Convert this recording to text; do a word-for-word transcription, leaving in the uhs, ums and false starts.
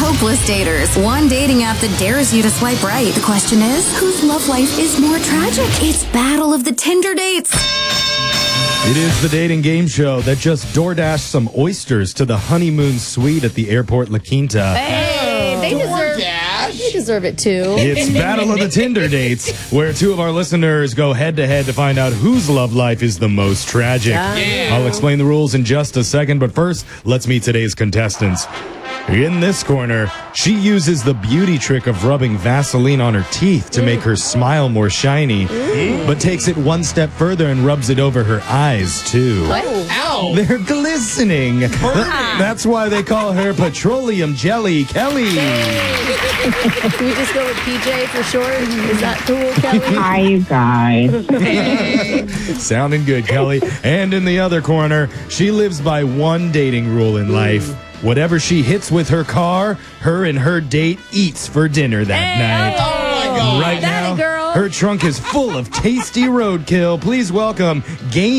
hopeless daters. One dating app that dares you to swipe right. The question is, whose love life is more tragic? It's Battle of the Tinder Dates. It is the dating game show that just DoorDashed some oysters to the honeymoon suite at the airport La Quinta. Hey, they deserve, they deserve it too. It's Battle of the Tinder Dates, where two of our listeners go head-to-head to find out whose love life is the most tragic. Yeah. I'll explain the rules in just a second, but first, let's meet today's contestants. In this corner, she uses the beauty trick of rubbing Vaseline on her teeth to make her smile more shiny, but takes it one step further and rubs it over her eyes, too. What? Ow! They're glistening. That's why they call her Petroleum Jelly Kelly. Can we just go with P J for short? Is that cool, Kelly? Hi, you guys. Sounding good, Kelly. And in the other corner, she lives by one dating rule in life. Whatever she hits with her car, her and her date eats for dinner that Hey, night. oh, my God. Right That now, girl. her trunk is full of tasty roadkill. Please welcome Game